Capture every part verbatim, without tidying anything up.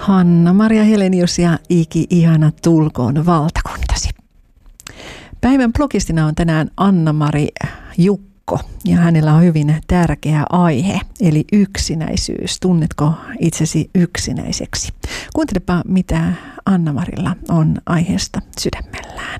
Hanna-Maria Helenius ja Iki ihana tulkoon valtakuntasi. Päivän blogistina on tänään Anna-Mari Jukko ja hänellä on hyvin tärkeä aihe, eli yksinäisyys. Tunnetko itsesi yksinäiseksi? Kuuntelepa, mitä Anna-Marilla on aiheesta sydämellään.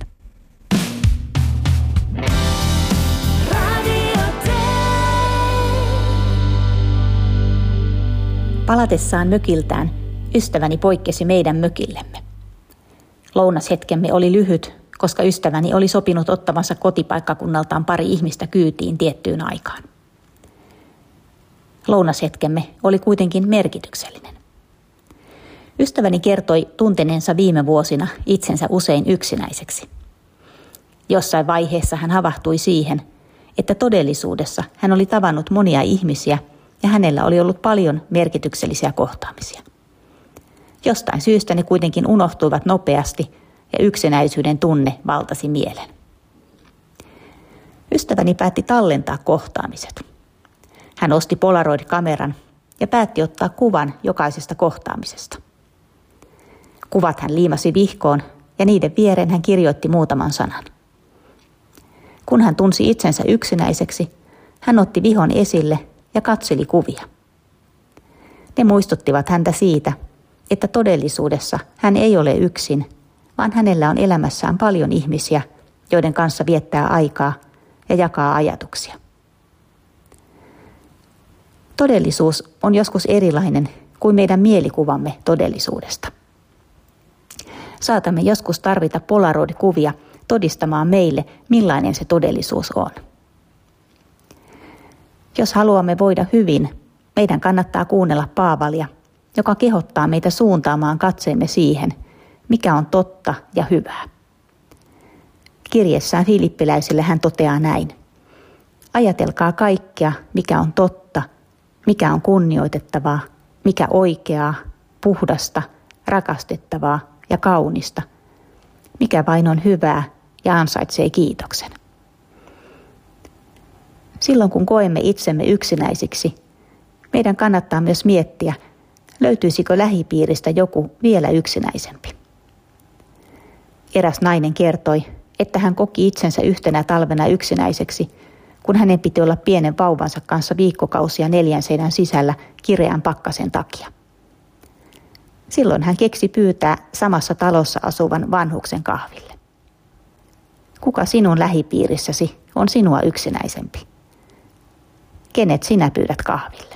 Palatessaan mökiltään ystäväni poikkesi meidän mökillemme. Lounashetkemme oli lyhyt, koska ystäväni oli sopinut ottavansa kotipaikkakunnaltaan pari ihmistä kyytiin tiettyyn aikaan. Lounashetkemme oli kuitenkin merkityksellinen. Ystäväni kertoi tunteneensa viime vuosina itsensä usein yksinäiseksi. Jossain vaiheessa hän havahtui siihen, että todellisuudessa hän oli tavannut monia ihmisiä ja hänellä oli ollut paljon merkityksellisiä kohtaamisia. Jostain syystä ne kuitenkin unohtuivat nopeasti ja yksinäisyyden tunne valtasi mielen. Ystäväni päätti tallentaa kohtaamiset. Hän osti Polaroid-kameran ja päätti ottaa kuvan jokaisesta kohtaamisesta. Kuvat hän liimasi vihkoon ja niiden viereen hän kirjoitti muutaman sanan. Kun hän tunsi itsensä yksinäiseksi, hän otti vihon esille ja katseli kuvia. Ne muistuttivat häntä siitä, että todellisuudessa hän ei ole yksin, vaan hänellä on elämässään paljon ihmisiä, joiden kanssa viettää aikaa ja jakaa ajatuksia. Todellisuus on joskus erilainen kuin meidän mielikuvamme todellisuudesta. Saatamme joskus tarvita Polaroid-kuvia todistamaan meille, millainen se todellisuus on. Jos haluamme voida hyvin, meidän kannattaa kuunnella Paavalia, joka kehottaa meitä suuntaamaan katseemme siihen, mikä on totta ja hyvää. Kirjeessään filippiläisille hän toteaa näin. Ajatelkaa kaikkea, mikä on totta, mikä on kunnioitettavaa, mikä oikeaa, puhdasta, rakastettavaa ja kaunista, mikä vain on hyvää ja ansaitsee kiitoksen. Silloin kun koemme itsemme yksinäisiksi, meidän kannattaa myös miettiä, löytyisikö lähipiiristä joku vielä yksinäisempi. Eräs nainen kertoi, että hän koki itsensä yhtenä talvena yksinäiseksi, kun hänen piti olla pienen vauvansa kanssa viikkokausia neljän seinän sisällä kireän pakkasen takia. Silloin hän keksi pyytää samassa talossa asuvan vanhuksen kahville. Kuka sinun lähipiirissäsi on sinua yksinäisempi? Kenet sinä pyydät kahville?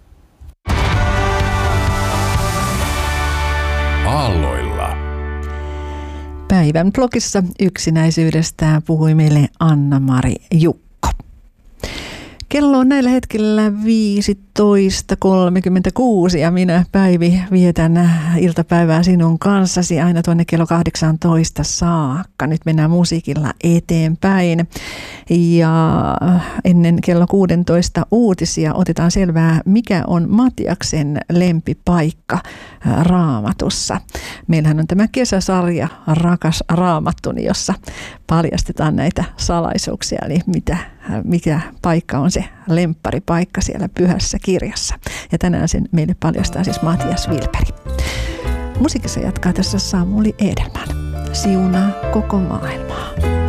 Aalloilla. Päivän blogissa yksinäisyydestä puhui meille Anna-Mari Jukko. Kello on näillä hetkellä viisitoista kolmekymmentäkuusi ja minä, Päivi, vietän iltapäivää sinun kanssasi aina tuonne kello kahdeksantoista saakka. Nyt mennään musiikilla eteenpäin ja ennen kello kuusitoista uutisia otetaan selvää, mikä on Matiaksen lempipaikka Raamatussa. Meillähän on tämä kesäsarja Rakas Raamattuni, jossa paljastetaan näitä salaisuuksia, eli mitä, mikä paikka on se lempparipaikka siellä pyhässä kirjassa. Ja tänään sen meille paljastaa siis Matias Wilperi. Musiikissa jatkaa tässä Samuli Edelman. Siunaa koko maailmaa.